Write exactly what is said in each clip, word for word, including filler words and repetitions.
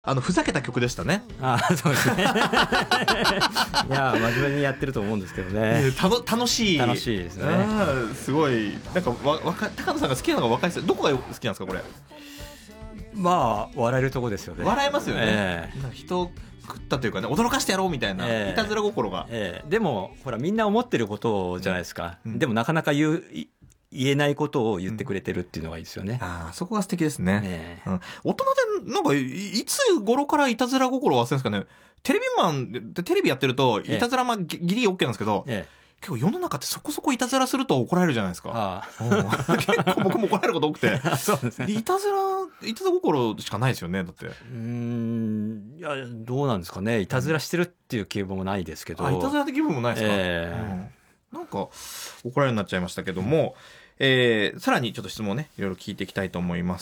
あのふざけた曲でしたね。 ああ、そうですね。いや真面目にやってると思うんですけどね。 たの楽しい楽しいですね。 すごいなんかわわか高野さんが好きなのが若いです。どこが好きなんですかこれ。 まあ笑えるとこですよね。 笑えますよね。 えー、 なんか人食ったというかね、驚かしてやろうみたいな、えー、いたずら心が、 えー、でもほらみんな思ってることじゃないですか、うん、でもなかなか言う言えないことを言ってくれてるっていうのがいいですよね。 うん、ああ、そこが素敵ですね。 ね、 うん、大人でなんかいつ頃からいたずら心を忘れるんですかね。テレビマンでテレビやってるといたずらまあギリ OK なんですけど、ええ、結構世の中ってそこそこいたずらすると怒られるじゃないですか。ああ結構僕も怒られること多くて。 そうですね。 いたずらいたずら心しかないですよね。だって。うーん、いやどうなんですかね。いたずらしてるっていう気分もないですけど。 あ、いたずらって気分もないですか。えーうん、なんか怒られるようになっちゃいましたけども。えー、さらにちょっと質問をねいろいろ聞いていきたいと思います。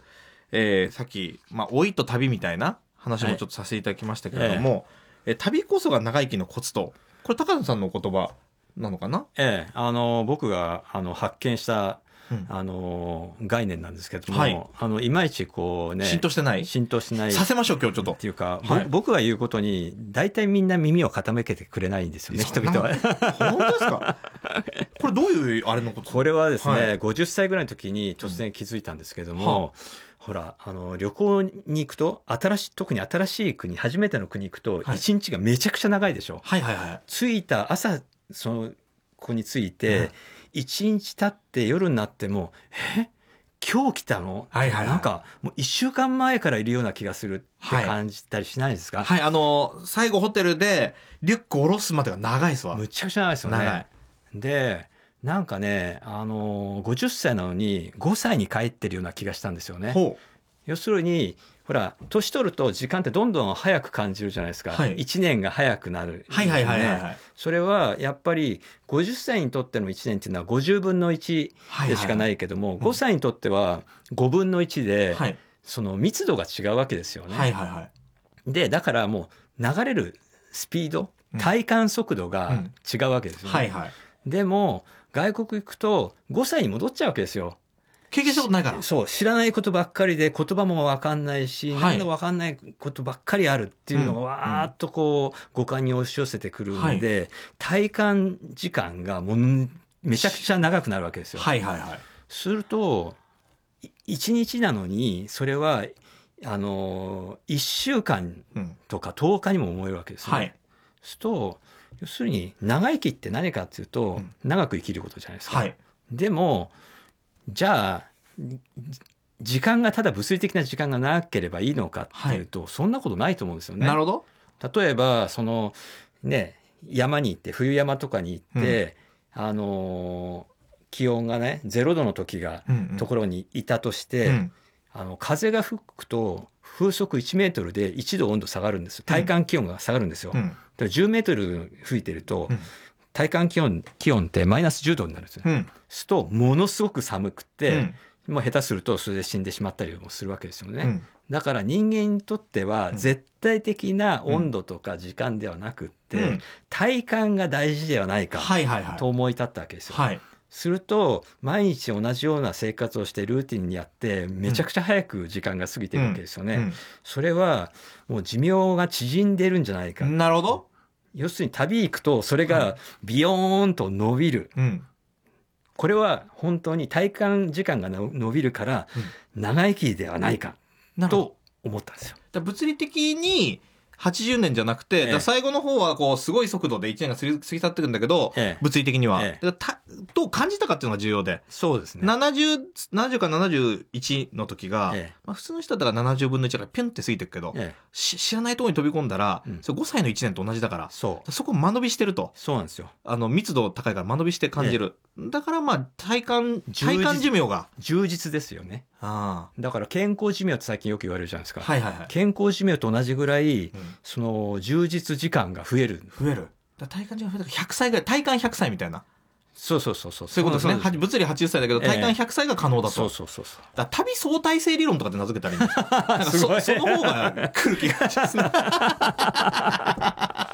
えー、さっき、まあ、老いと旅みたいな話もちょっとさせていただきましたけれども、はいえー、旅こそが長生きのコツと、これ高野さんのお言葉なのかな。 ええ、あの僕があの発見したうん、あの概念なんですけども、はい、あのいまいちこうね浸透してない浸透しないさせましょう今日ちょっとっていうか、はい、僕が言うことに大体みんな耳を傾けてくれないんですよね人々は。 本当ですか。これどういうあれのこと。 これはですね、はい、ごじゅっさいぐらいの時に突然気づいたんですけども、うんほらあの旅行に行くと新しい特に新しい国初めての国行くと一日がめちゃくちゃ長いでしょ。 はいはいはいはい、 着いた朝そのここに着いて、うん一日経って夜になってもえ今日来たの、はいはいはい、なんかもういっしゅうかんまえからいるような気がするって感じたりしないですか。 はい、はい、あの最後ホテルでリュック下ろすまでが長いですわ。 むちゃくちゃ長いですよね。長いでなんかねあのごじゅっさいなのにごさいに帰ってるような気がしたんですよね。ほう要するにほら年取ると時間ってどんどん早く感じるじゃないですか、はい、いちねんが早くなる、ね、 はいはいはいはい、はい、 それはやっぱりごじゅっさいにとってのいちねんっていうのはごじゅうぶんのいちでしかないけども、はいはいはい、ごさいにとってはごぶんのいちで、うん、その密度が違うわけですよね、はいはいはい、でだからもう流れるスピード体感速度が違うわけですよね、うんはいはい、でも外国行くとごさいに戻っちゃうわけですよ。 経験したことないから。 そう知らないことばっかりで言葉も分かんないし、はい、何が分かんないことばっかりあるっていうのがわーっとこう五感に押し寄せてくるんで、はい、体感時間がもうめちゃくちゃ長くなるわけですよ。はいはいはい、するといちにちなのにそれはあのいっしゅうかんとかとおかにも思えるわけですよね、はい、すると要するに長生きって何かっていうと、うん、長く生きることじゃないですか、はい、でもじゃあ時間がただ物理的な時間がなければいいのかっていうと、はい、そんなことないと思うんですよね。 なるほど。例えばそのね山に行って冬山とかに行って、うん、あの気温がねゼロどの時が、うんうん、ところにいたとして、うん、あの風が吹くと風速いちメートルでいちど温度下がるんですよ。体感気温が下がるんですよ、うん、だからじゅうメートル吹いてると、うん体感気温、気温ってマイナスじゅうどになるんですよ、うん、するとものすごく寒くて、うん、もう下手するとそれで死んでしまったりもするわけですよね、うん、だから人間にとっては絶対的な温度とか時間ではなくって、うん、体感が大事ではないかと思い立ったわけですよ、はいはいはい、すると毎日同じような生活をしてルーティンにやってめちゃくちゃ早く時間が過ぎてるわけですよね、うんうん、それはもう寿命が縮んでるんじゃないか。 なるほど。 要するに旅行くとそれがビヨーンと伸びる、うん、これは本当に体感時間が伸びるから長生きではないかと思ったんですよ。 だ物理的にはちじゅうねんじゃなくて、ええ、だ最後の方はこうすごい速度でいちねんが過ぎ去ってくるんだけど、ええ、物理的には、ええ、だたどう感じたかっていうのが重要で。 そうですね。 ななじゅう、ななじゅうかななじゅういちの時が、ええまあ、普通の人だったらななじゅうぶんのいちからピュンって過ぎてるけど、ええ、知らないところに飛び込んだら、うん、それごさいのいちねんと同じだから、そうそこ間延びしてると。 そうなんですよ。 あの密度高いから間延びして感じる。ええ、だからまあ体感、体感寿命が。 充実ですよね。あだから健康寿命って最近よく言われるじゃないですか、はいはいはい、健康寿命と同じぐらい、うん、その充実時間が増える増えるだ体感寿命が増えたらひゃくさいぐらい体感ひゃくさいみたいなそうそうそうそうそういうことですね。そう物理はちじゅっさいだけど体感ひゃくさいが可能だと、えー、そうそうそうそうだ旅相対性理論とかって名付けたらいいんですかなんか そ, その方が来る気がしますね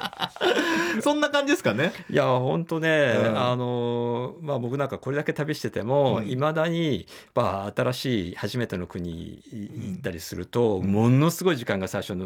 そんな感じですかね。 いや本当ね、 うん、 あのまあ僕なんかこれだけ旅しててもいま、うん、だに、まあ、新しい初めての国行ったりすると、うん、ものすごい時間が最初の